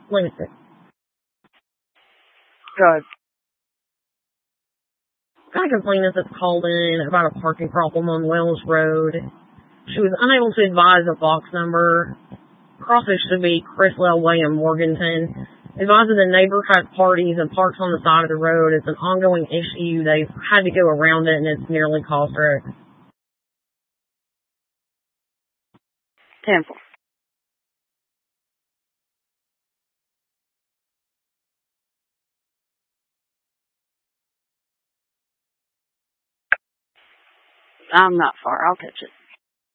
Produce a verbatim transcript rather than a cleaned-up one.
Limited. Good. Got a complainant that's called in about a parking problem on Wells Road. She was unable to advise a box number. Crossing should be Criswell Way in Morganton. Advised the neighbor had parties and parks on the side of the road. It's an ongoing issue. They've had to go around it, and it's nearly caused her. ten four. I'm not far. I'll catch it.